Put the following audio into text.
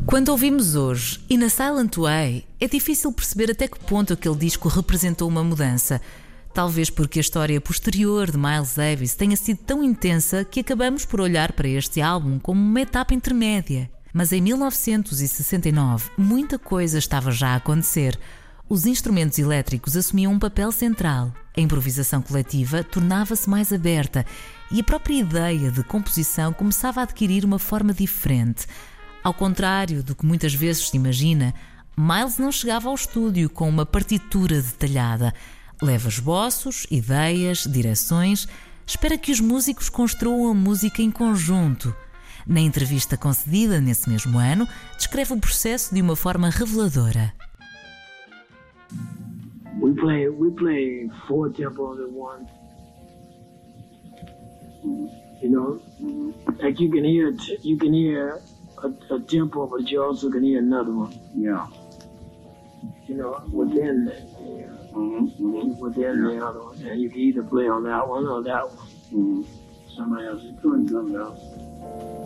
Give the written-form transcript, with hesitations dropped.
Quando ouvimos hoje In a Silent Way, é difícil perceber até que ponto aquele disco representou uma mudança. Talvez porque a história posterior de Miles Davis tenha sido tão intensa que acabamos por olhar para este álbum como uma etapa intermédia. Mas em 1969, muita coisa estava já a acontecer. Os instrumentos elétricos assumiam um papel central. A improvisação coletiva tornava-se mais aberta e a própria ideia de composição começava a adquirir uma forma diferente. Ao contrário do que muitas vezes se imagina, Miles não chegava ao estúdio com uma partitura detalhada. Leva esboços, ideias, direções, espera que os músicos construam a música em conjunto. Na entrevista concedida nesse mesmo ano, descreve o processo de uma forma reveladora. We play 4 tempos at once. You know, like you can hear a tempo, but you also can hear another one. Yeah. You know, within the other one, and you can either play on that one or that one. Mm-hmm. Somebody else is doing something else.